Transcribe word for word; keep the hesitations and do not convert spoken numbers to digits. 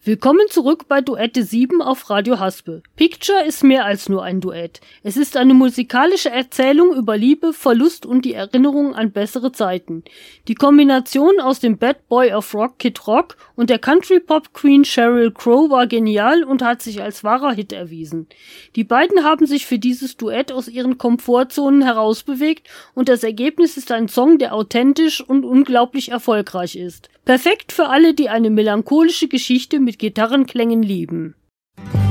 Willkommen zurück bei Duette sieben auf Radio Haspe. Picture ist mehr als nur ein Duett. Es ist eine musikalische Erzählung über Liebe, Verlust und die Erinnerung an bessere Zeiten. Die Kombination aus dem Bad Boy of Rock Kid Rock und der Country-Pop-Queen Sheryl Crow war genial und hat sich als wahrer Hit erwiesen. Die beiden haben sich für dieses Duett aus ihren Komfortzonen herausbewegt und das Ergebnis ist ein Song, der authentisch und unglaublich erfolgreich ist. Perfekt für alle, die eine melancholische Geschichte mit Gitarrenklängen lieben.